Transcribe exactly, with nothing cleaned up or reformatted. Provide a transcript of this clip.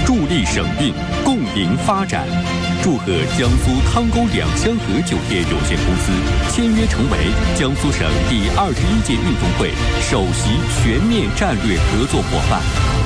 助力省运，共赢发展。祝贺江苏汤沟两香河酒店有限公司签约成为江苏省第二十一届运动会首席全面战略合作伙伴。